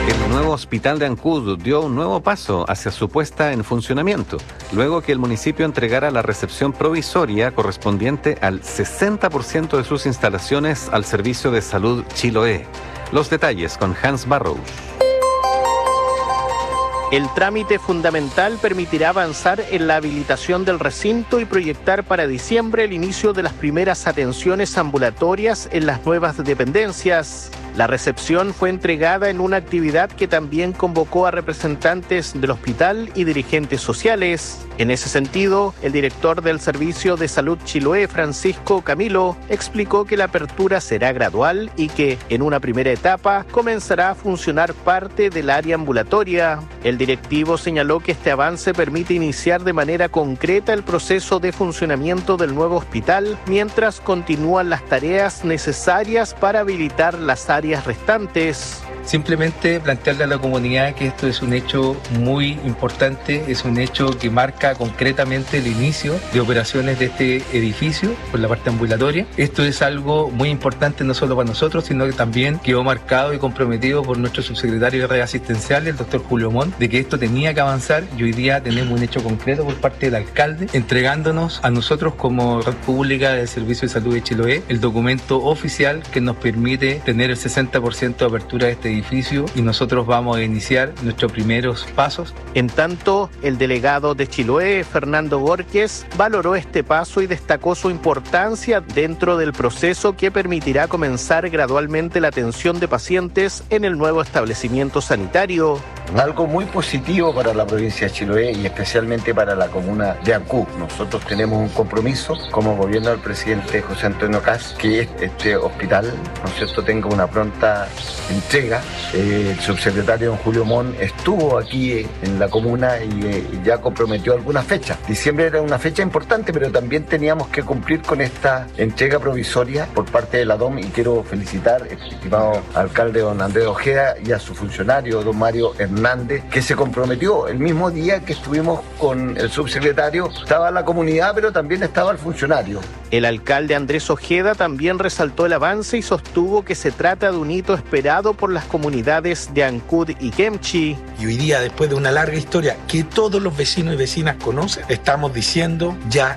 El nuevo hospital de Ancud dio un nuevo paso hacia su puesta en funcionamiento, luego que el municipio entregara la recepción provisoria correspondiente al 60% de sus instalaciones al Servicio de Salud Chiloé. Los detalles con Hans Barrows. El trámite fundamental permitirá avanzar en la habilitación del recinto y proyectar para diciembre el inicio de las primeras atenciones ambulatorias en las nuevas dependencias. La recepción fue entregada en una actividad que también convocó a representantes del hospital y dirigentes sociales. En ese sentido, el director del Servicio de Salud Chiloé, Francisco Camilo, explicó que la apertura será gradual y que, en una primera etapa, comenzará a funcionar parte del área ambulatoria. El directivo señaló que este avance permite iniciar de manera concreta el proceso de funcionamiento del nuevo hospital, mientras continúan las tareas necesarias para habilitar las áreas restantes. Simplemente plantearle a la comunidad que esto es un hecho muy importante, es un hecho que marca concretamente el inicio de operaciones de este edificio por la parte ambulatoria. Esto es algo muy importante no solo para nosotros, sino que también quedó marcado y comprometido por nuestro subsecretario de redes asistenciales, el doctor Julio Montt, de que esto tenía que avanzar y hoy día tenemos un hecho concreto por parte del alcalde, entregándonos a nosotros como red pública del Servicio de Salud de Chiloé el documento oficial que nos permite tener el 60% de apertura de este edificio y nosotros vamos a iniciar nuestros primeros pasos. En tanto, el delegado de Chiloé, Fernando Borges, valoró este paso y destacó su importancia dentro del proceso que permitirá comenzar gradualmente la atención de pacientes en el nuevo establecimiento sanitario. Algo muy positivo para la provincia de Chiloé y especialmente para la comuna de Ancud. Nosotros tenemos un compromiso como gobierno del presidente José Antonio Kast que este hospital, ¿no es cierto?, tenga una pronta entrega. El subsecretario Julio Montt estuvo aquí en la comuna y ya comprometió algunas fechas. Diciembre era una fecha importante, pero también teníamos que cumplir con esta entrega provisoria por parte de la DOM y quiero felicitar al estimado alcalde don Andrés Ojeda y a su funcionario don Mario Hernández, que se comprometió el mismo día que estuvimos con el subsecretario. Estaba la comunidad, pero también estaba el funcionario. El alcalde Andrés Ojeda también resaltó el avance y sostuvo que se trata de un hito esperado por las comunidades de Ancud y Kemchi. Y hoy día, después de una larga historia que todos los vecinos y vecinas conocen, estamos diciendo ya